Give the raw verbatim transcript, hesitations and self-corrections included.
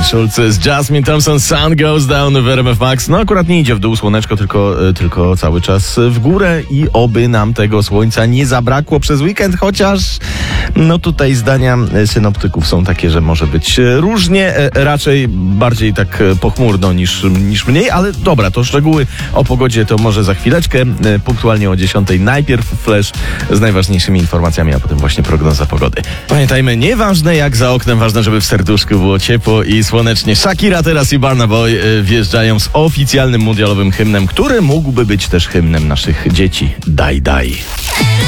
Schulz z Jasmine Thompson, Sun Goes Down w R M F Max. No akurat nie idzie w dół słoneczko, tylko, tylko cały czas w górę i oby nam tego słońca nie zabrakło przez weekend, chociaż no tutaj zdania synoptyków są takie, że może być różnie, raczej bardziej tak pochmurno niż, niż mniej, ale dobra, to szczegóły o pogodzie to może za chwileczkę, punktualnie o dziesiątej. Najpierw flash z najważniejszymi informacjami, a potem właśnie prognoza pogody. Pamiętajmy, nieważne jak za oknem, ważne, żeby w serduszku było ciepło i słonecznie. Shakira teraz i Burna Boy wjeżdżają z oficjalnym mundialowym hymnem, który mógłby być też hymnem naszych dzieci. Daj, daj.